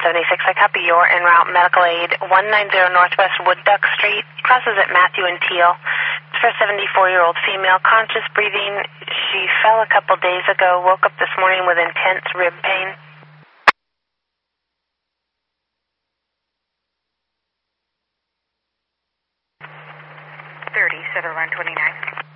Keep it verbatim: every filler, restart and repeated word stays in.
seventy-six. I copy your en route medical aid, one ninety Northwest Wood Duck Street, crosses at Matthew and Teal. It's for a seventy-four-year-old female, conscious breathing. She fell a couple days ago, woke up this morning with intense rib pain. thirty, Center Line twenty-nine.